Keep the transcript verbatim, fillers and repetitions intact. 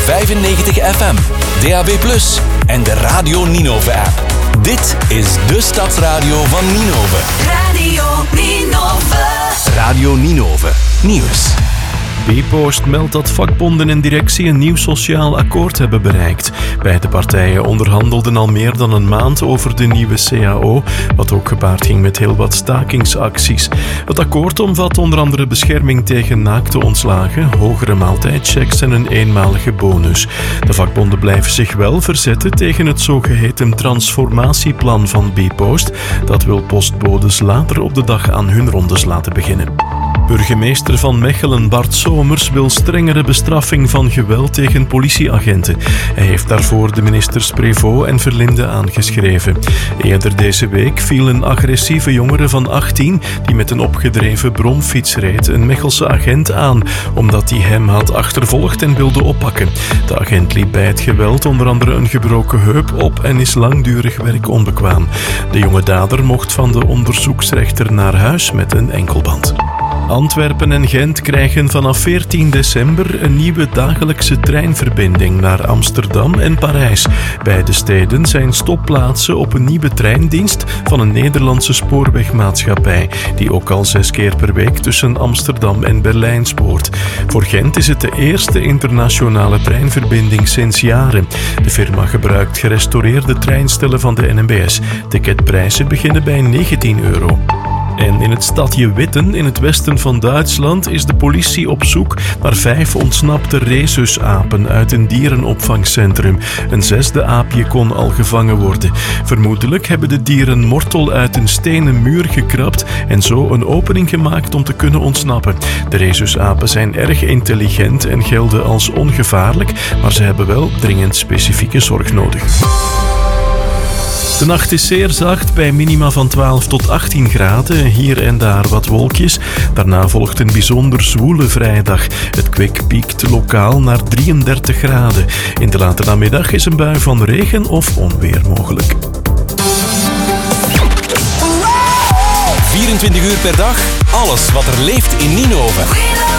vijfennegentig F M, D A B plus, en de Radio Ninove-app. Dit is de Stadsradio van Ninove. Radio Ninove. Radio Ninove. Nieuws. Bpost meldt dat vakbonden en directie een nieuw sociaal akkoord hebben bereikt. Beide partijen onderhandelden al meer dan een maand over de nieuwe C A O, wat ook gepaard ging met heel wat stakingsacties. Het akkoord omvat onder andere bescherming tegen naakte ontslagen, hogere maaltijdchecks en een eenmalige bonus. De vakbonden blijven zich wel verzetten tegen het zogeheten transformatieplan van Bpost. Dat wil postbodes later op de dag aan hun rondes laten beginnen. Burgemeester van Mechelen Bart Somers wil strengere bestraffing van geweld tegen politieagenten. Hij heeft daarvoor de ministers Prévost en Verlinde aangeschreven. Eerder deze week viel een agressieve jongere van achttien die met een opgedreven bromfiets reed een Mechelse agent aan, omdat hij hem had achtervolgd en wilde oppakken. De agent liep bij het geweld onder andere een gebroken heup op en is langdurig werkonbekwaam. De jonge dader mocht van de onderzoeksrechter naar huis met een enkelband. Antwerpen en Gent krijgen vanaf veertien december een nieuwe dagelijkse treinverbinding naar Amsterdam en Parijs. Beide steden zijn stopplaatsen op een nieuwe treindienst van een Nederlandse spoorwegmaatschappij, die ook al zes keer per week tussen Amsterdam en Berlijn spoort. Voor Gent is het de eerste internationale treinverbinding sinds jaren. De firma gebruikt gerestaureerde treinstellen van de N M B S. Ticketprijzen beginnen bij negentien euro. En in het stadje Witten, in het westen van Duitsland, is de politie op zoek naar vijf ontsnapte rhesusapen uit een dierenopvangcentrum. Een zesde aapje kon al gevangen worden. Vermoedelijk hebben de dieren mortel uit een stenen muur gekrabt en zo een opening gemaakt om te kunnen ontsnappen. De rhesusapen zijn erg intelligent en gelden als ongevaarlijk, maar ze hebben wel dringend specifieke zorg nodig. De nacht is zeer zacht bij minima van twaalf tot achttien graden, hier en daar wat wolkjes. Daarna volgt een bijzonder zwoele vrijdag. Het kwik piekt lokaal naar drieëndertig graden. In de late namiddag is een bui van regen of onweer mogelijk. vierentwintig uur per dag, alles wat er leeft in Ninove.